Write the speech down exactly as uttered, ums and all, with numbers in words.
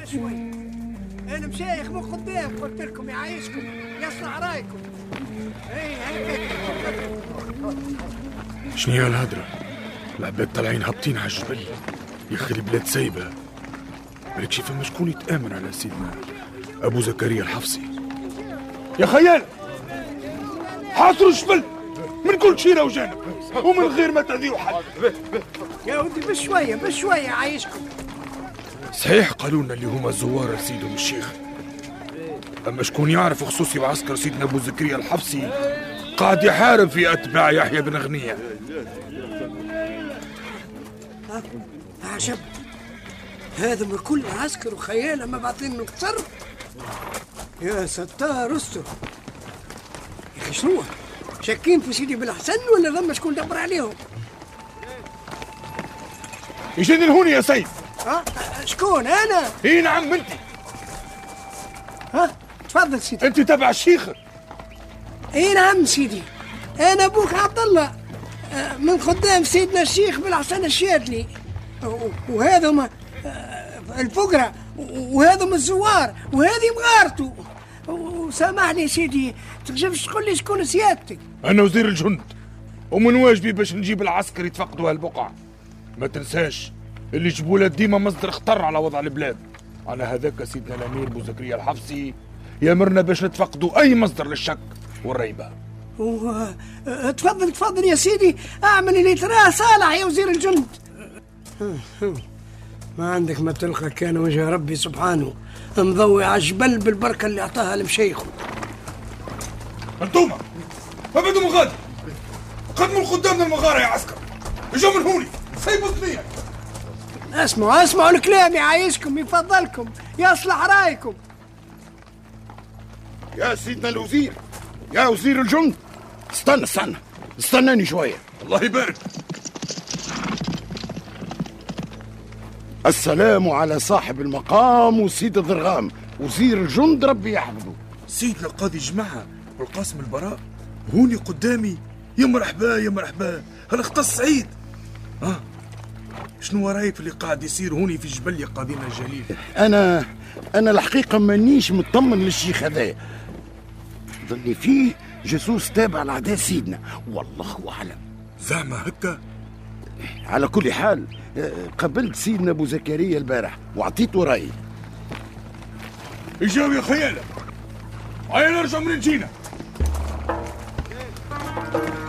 شوي. انا مشايخ من قدام قلت لكم يعيشكم يصلح رايكم. اي هيك. شنو هي الهدرة؟ العباد طالعين هابطين على الجبل، يا اخي البلاد سايبه. بالك شي فما شكون يتامن على سيدنا ابو زكريا الحفصي. يا خيال حاصروا الجبل من كل شيره وجانب ومن غير ما تأذيوا حد. يا ودي بشويه بشويه عايشكم. صحيح قالوا لنا اللي هما زوار سيدهم الشيخ، اما شكون يعرف خصوصي بعسكر سيدنا ابو زكريا الحفصي قاعد يحارب في اتباع يحيى بن غنية. عجب، هذا من كل عسكر وخيال ما بعطين له كتر. يا ستار استر. يا اخي شنو شاكين في سيدي بالحسن ولا ثم شكون دبر عليهم؟ يجيني لهوني يا سيد. ها شكون انا؟ اي نعم انت. ها تفضل سيدي. انت تبع الشيخ؟ اي نعم سيدي، انا ابوك عبد الله من خدام سيدنا الشيخ بالحسن الشاذلي، وهذا الفقراء وهذا الزوار وهذه مغارته. وسامحني سيدي تقدرش تقول لي شكون سيادتك؟ انا وزير الجند ومن واجبي باش نجيب العسكر يتفقدوا هالبقعه. ما تنساش اللي جبوله ديما مصدر خطر على وضع البلاد. على هذاك سيدنا الامير ابو زكريا الحفصي يامرنا باش نتفقدوا اي مصدر للشك والريبه. و... تفضل تفضل يا سيدي، اعمل اللي تراه صالح يا وزير الجند. ما عندك ما تلقى، كان وجه ربي سبحانه مضوي على الجبل بالبركه اللي اعطاها لمشايخه. انتوما ابعدوا من غادي، قدموا لقدامنا المغاره يا عسكر. اجوا من هوني سيبوا الثنيه. اسمعوا اسمعوا الكلام يعايشكم يفضلكم يصلح رايكم. يا سيدنا الوزير، يا وزير الجند، استنى استنى استناني شويه. الله يبارك. السلام على صاحب المقام وسيد الضرغام وزير الجند، ربي يحفظه. سيدنا القاضي جماعة والقاسم البراء هوني قدامي. يا مرحبا يا مرحبا، هل اختص سعيد؟ اه شنو رايك في اللي قاعد يصير هوني في جبل يا قاضينا الجليل؟ انا انا الحقيقه مانيش مطمن للشيخ هذا، ظني فيه جاسوس تابع لعداء سيدنا، والله اعلم. زعما هكا؟ على كل حال قبلت سيدنا ابو زكريا البارح واعطيته رايي. اجاوب يا خيالة. هيا نرجع من جينا.